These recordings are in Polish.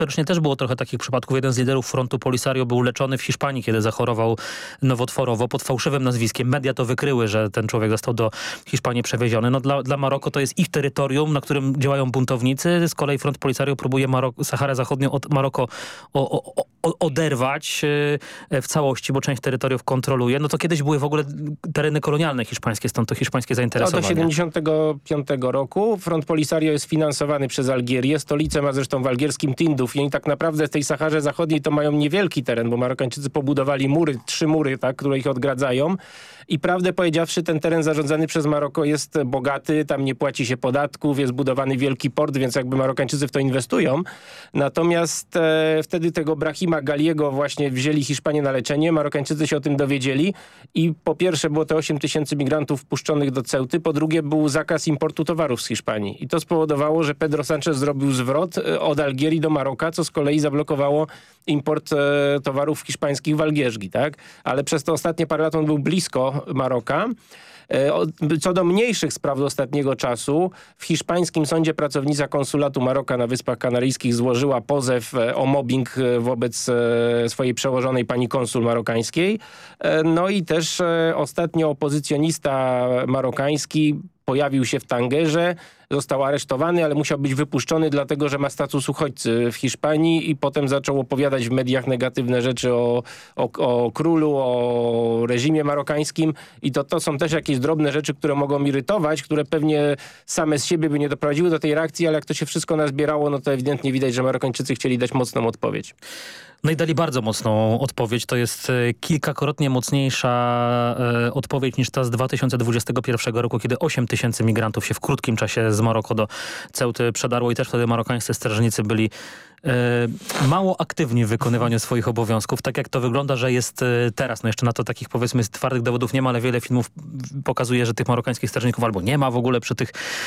Historycznie też było trochę takich przypadków. Jeden z liderów frontu Polisario był leczony w Hiszpanii, kiedy zachorował nowotworowo pod fałszywym nazwiskiem. Media to wykryły, że ten człowiek został do Hiszpanii przewieziony. No dla Maroko to jest ich terytorium, na którym działają buntownicy. Z kolei front Polisario próbuje Saharę Zachodnią od Maroko oderwać w całości, bo część terytoriów kontroluje. No to kiedyś były w ogóle tereny kolonialne hiszpańskie, stąd to hiszpańskie zainteresowanie. Od 1975 roku front Polisario jest finansowany przez Algierię. Stolicę ma zresztą w algierskim Tinduf i oni tak naprawdę w tej Saharze Zachodniej to mają niewielki teren, bo Marokańczycy pobudowali mury, 3 mury, tak, które ich odgradzają. I prawdę powiedziawszy, ten teren zarządzany przez Maroko jest bogaty, tam nie płaci się podatków, jest budowany wielki port, więc jakby Marokańczycy w to inwestują. Natomiast wtedy tego Brahima Galiego właśnie wzięli Hiszpanię na leczenie, Marokańczycy się o tym dowiedzieli i po pierwsze było to 8 tysięcy migrantów wpuszczonych do Ceuty, po drugie był zakaz importu towarów z Hiszpanii. I to spowodowało, że Pedro Sánchez zrobił zwrot od Algierii do Maroka, co z kolei zablokowało import towarów hiszpańskich w Algierzgi, tak? Ale przez te ostatnie parę lat on był blisko Maroka. Co do mniejszych spraw do ostatniego czasu, w hiszpańskim sądzie pracownica konsulatu Maroka na Wyspach Kanaryjskich złożyła pozew o mobbing wobec swojej przełożonej pani konsul marokańskiej. No i też ostatnio opozycjonista marokański pojawił się w Tangerze, został aresztowany, ale musiał być wypuszczony, dlatego że ma status uchodźcy w Hiszpanii i potem zaczął opowiadać w mediach negatywne rzeczy o królu, o reżimie marokańskim i to są też jakieś drobne rzeczy, które mogą irytować, które pewnie same z siebie by nie doprowadziły do tej reakcji, ale jak to się wszystko nazbierało, no to ewidentnie widać, że Marokańczycy chcieli dać mocną odpowiedź. No i dali bardzo mocną odpowiedź. To jest kilkakrotnie mocniejsza odpowiedź niż ta z 2021 roku, kiedy 8 tysięcy migrantów się w krótkim czasie z Maroko do Ceuty przedarło i też wtedy marokańscy strażnicy byli mało aktywni w wykonywaniu swoich obowiązków. Tak jak to wygląda, że jest teraz. No jeszcze na to takich powiedzmy twardych dowodów nie ma, ale wiele filmów pokazuje, że tych marokańskich strażników albo nie ma w ogóle przy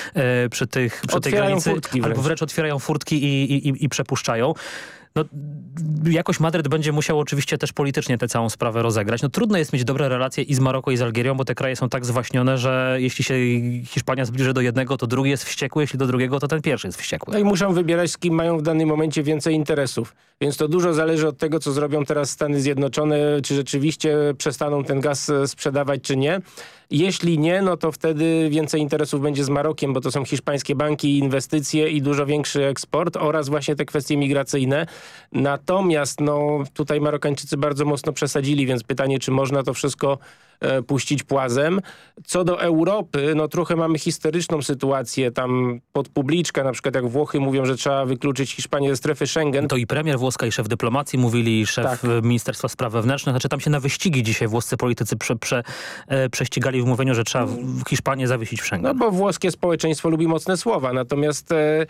tej granicy, albo wręcz otwierają furtki i przepuszczają. No, jakoś Madryt będzie musiał oczywiście też politycznie tę całą sprawę rozegrać. No trudno jest mieć dobre relacje i z Maroko, i z Algierią, bo te kraje są tak zwaśnione, że jeśli się Hiszpania zbliży do jednego, to drugi jest wściekły, jeśli do drugiego, to ten pierwszy jest wściekły. No i muszą wybierać, z kim mają w danym momencie więcej interesów. Więc to dużo zależy od tego, co zrobią teraz Stany Zjednoczone, czy rzeczywiście przestaną ten gaz sprzedawać, czy nie. Jeśli nie, no to wtedy więcej interesów będzie z Marokiem, bo to są hiszpańskie banki, inwestycje i dużo większy eksport oraz właśnie te kwestie migracyjne. Natomiast no, tutaj Marokańczycy bardzo mocno przesadzili, więc pytanie, czy można to wszystko puścić płazem. Co do Europy, no trochę mamy historyczną sytuację tam pod publiczkę, na przykład jak Włochy mówią, że trzeba wykluczyć Hiszpanię ze strefy Schengen. To i premier włoska, i szef dyplomacji mówili, i szef Ministerstwa Spraw Wewnętrznych. Znaczy tam się na wyścigi dzisiaj włoscy politycy prześcigali w mówieniu, że trzeba Hiszpanię zawiesić w Schengen. No bo włoskie społeczeństwo lubi mocne słowa, natomiast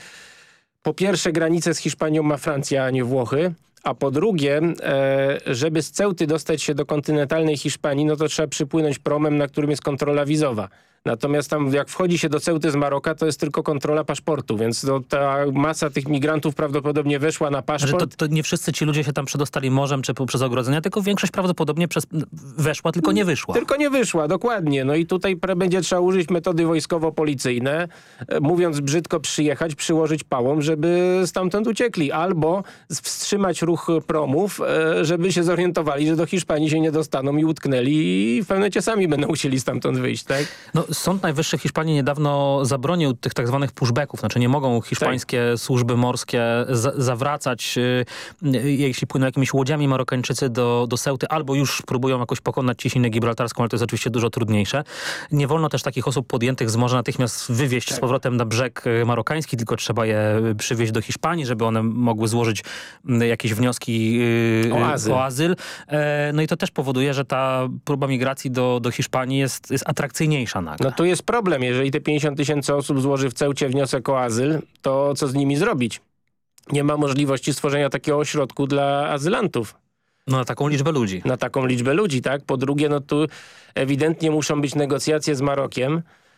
po pierwsze granicę z Hiszpanią ma Francja, a nie Włochy. A po drugie, żeby z Ceuty dostać się do kontynentalnej Hiszpanii, no to trzeba przypłynąć promem, na którym jest kontrola wizowa. Natomiast tam jak wchodzi się do Ceuty z Maroka, to jest tylko kontrola paszportu, więc ta masa tych migrantów prawdopodobnie weszła na paszport. Że to nie wszyscy ci ludzie się tam przedostali morzem czy przez ogrodzenia, tylko większość prawdopodobnie weszła, tylko nie wyszła. Tylko nie wyszła, dokładnie. No i tutaj będzie trzeba użyć metody wojskowo-policyjne, mówiąc brzydko przyjechać, przyłożyć pałą, żeby stamtąd uciekli. Albo wstrzymać ruch promów, żeby się zorientowali, że do Hiszpanii się nie dostaną i utknęli i w pewnym momencie sami będą musieli stamtąd wyjść, tak? No, Sąd Najwyższy w Hiszpanii niedawno zabronił tych tak zwanych pushbacków. Znaczy nie mogą hiszpańskie służby morskie zawracać, jeśli płyną jakimiś łodziami Marokańczycy do Ceuty, albo już próbują jakoś pokonać ciśnienie gibraltarską, ale to jest oczywiście dużo trudniejsze. Nie wolno też takich osób podjętych z morza natychmiast wywieźć z powrotem na brzeg marokański, tylko trzeba je przywieźć do Hiszpanii, żeby one mogły złożyć jakieś wnioski o azyl. No i to też powoduje, że ta próba migracji do Hiszpanii jest atrakcyjniejsza nagle. No tu jest problem. Jeżeli te 50 tysięcy osób złoży w Ceucie wniosek o azyl, to co z nimi zrobić? Nie ma możliwości stworzenia takiego ośrodku dla azylantów. No na taką liczbę ludzi. Na taką liczbę ludzi, tak? Po drugie, no tu ewidentnie muszą być negocjacje z Marokiem,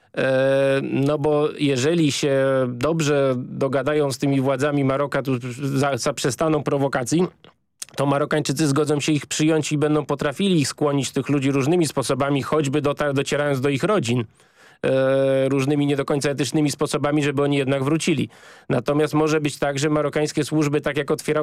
no bo jeżeli się dobrze dogadają z tymi władzami Maroka, tu zaprzestaną prowokacji, to Marokańczycy zgodzą się ich przyjąć i będą potrafili ich skłonić, tych ludzi, różnymi sposobami, choćby docierając do ich rodzin. Różnymi nie do końca etycznymi sposobami, żeby oni jednak wrócili. Natomiast może być tak, że marokańskie służby, tak jak otwierały